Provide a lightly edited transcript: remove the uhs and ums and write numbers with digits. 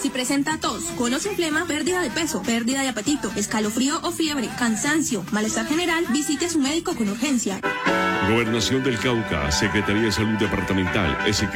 Si presenta tos, conos sin flema, pérdida de peso, pérdida de apetito, escalofrío o fiebre, cansancio, malestar general, visite a su médico con urgencia. Gobernación del Cauca, Secretaría de Salud Departamental,